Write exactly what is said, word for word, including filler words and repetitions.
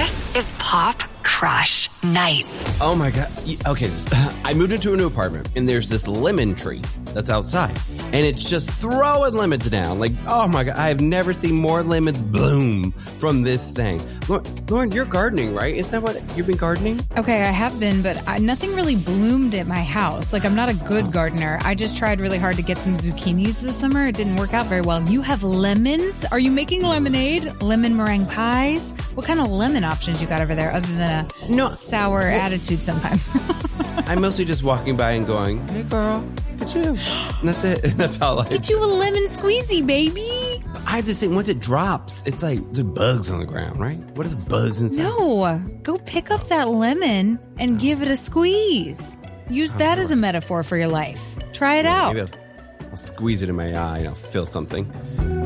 This is Pop Crush Nights. Oh my God. Okay, I moved into a new apartment and there's this lemon tree that's outside and it's just throwing lemons down. Like, oh my God, I have never seen more lemons bloom from this thing. Lauren, Lauren, you're gardening, right? Isn't that what you've been gardening? Okay, I have been, but I, nothing really bloomed at my house. Like, I'm not a good gardener. I just tried really hard to get some zucchinis this summer. It didn't work out very well. You have lemons? Are you making lemonade? Lemon meringue pies? What kind of lemon options you got over there other than a No. sour well, attitude sometimes? I'm mostly just walking by and going, hey girl, get you. And that's it. That's all I Get you a lemon squeezy, baby. I have this thing, once it drops, it's like there's bugs on the ground, right? What is bugs inside? No, go pick up that lemon and give it a squeeze. Use that as a metaphor for your life. Try it out. Maybe I'll, I'll squeeze it in my eye and I'll feel something.